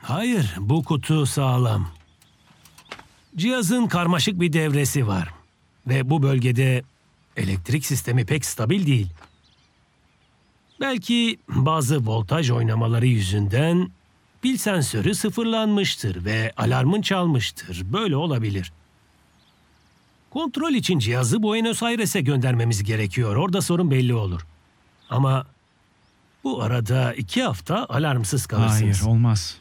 Hayır, bu kutu sağlam. Cihazın karmaşık bir devresi var. Ve bu bölgede elektrik sistemi pek stabil değil. Belki bazı voltaj oynamaları yüzünden pil sensörü sıfırlanmıştır ve alarmın çalmıştır. Böyle olabilir. Kontrol için cihazı Buenos Aires'e göndermemiz gerekiyor. Orada sorun belli olur. Ama bu arada 2 hafta alarmsız kalırsınız. Hayır, olmaz.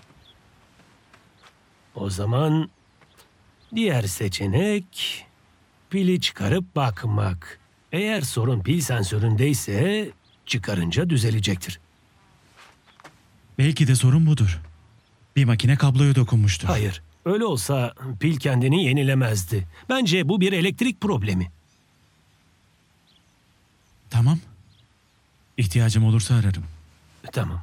O zaman diğer seçenek pili çıkarıp bakmak. Eğer sorun pil sensöründeyse çıkarınca düzelecektir. Belki de sorun budur. Bir makine kabloya dokunmuştur. Hayır, öyle olsa pil kendini yenilemezdi. Bence bu bir elektrik problemi. Tamam. İhtiyacım olursa ararım. Tamam.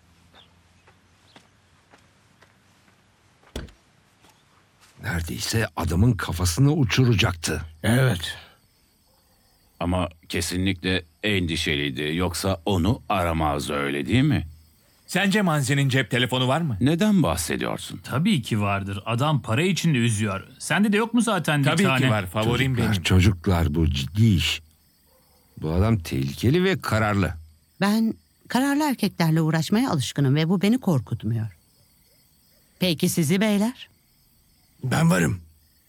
Neredeyse adamın kafasını uçuracaktı. Evet. Ama kesinlikle endişeliydi. Yoksa onu aramazdı, öyle değil mi? Sence Manzi'nin cep telefonu var mı? Neden bahsediyorsun? Tabii ki vardır. Adam para için de üzüyor. Sende de yok mu zaten bir Tabii tane? ki var. Favorim benim. Çocuklar bu ciddi iş. Bu adam tehlikeli ve kararlı. Ben kararlı erkeklerle uğraşmaya alışkınım ve bu beni korkutmuyor. Peki sizi beyler? Ben varım.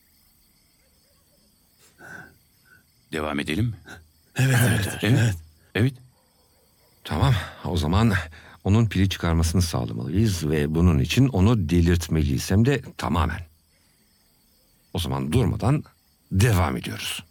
Devam edelim mi? Evet. Tamam, o zaman onun pili çıkarmasını sağlamalıyız ve bunun için onu delirtmeliyiz, hem de tamamen. O zaman durmadan devam ediyoruz.